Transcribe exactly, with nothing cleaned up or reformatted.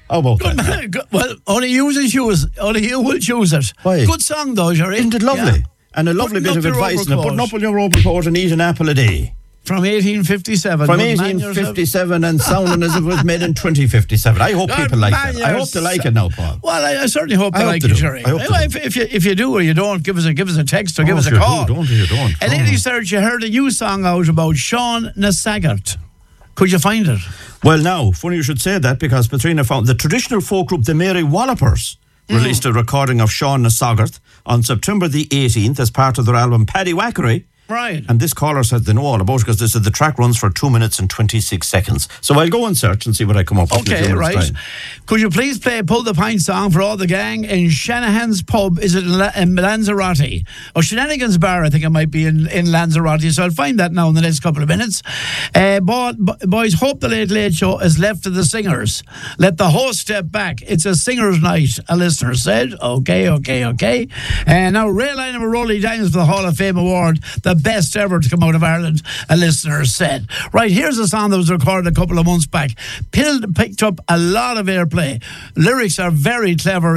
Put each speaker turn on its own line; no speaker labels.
How about
Good
that?
man. Good. Well, only you will choose. Only you will choose it.
Why?
Good song though, Jerry.
Isn't it lovely?
Yeah.
And a lovely
Putting
bit
up
of
your
advice in it.
overcoat.
Putting up on your overcoat and eat an apple a day.
From eighteen fifty-seven.
From
Good man
eighteen
yourself.
fifty-seven and sounding as if it was made in twenty fifty-seven. I hope
Good
people like
man
that. I hope they like it now, Paul.
Well, I, I certainly hope
I
they
hope
like
they
it,
do.
Jerry.
I hope they
Well,
do.
if, if, you, if you do or you don't, give us a give us a text or give
Oh,
us a
if you
call.
do, don't, if you don't.
And
Oh.
Eddie Search, you heard a new song out about Sean Nasaggart. Could you find it?
Well, now, funny you should say that, because Patrina found the traditional folk group, the Mary Wallopers,
Mm.
released a recording of Sean Nasaggart on September the eighteenth as part of their album Paddy Wackery.
Right.
And this caller said they know all about it, because they said the track runs for two minutes and twenty-six seconds. So I'll go and search and see what I come up with. in a
Okay,
few minutes'
right.
time.
Could you please play Pull the Pint song for all the gang in Shanahan's Pub? Is it in, La- in Lanzarote? Or Shenanigans Bar, I think it might be in, in Lanzarote. So I'll find that now in the next couple of minutes. Uh, but, but, boys, hope the Late Late Show is left to the singers. Let the host step back. It's a singer's night, a listener said. Okay, okay, okay. And now Ray Lynham of Rolly Diamonds for the Hall of Fame Award, the best ever to come out of Ireland, a listener said. Right, here's a song that was recorded a couple of months back. Pill picked up a lot of airplay. Lyrics are very clever.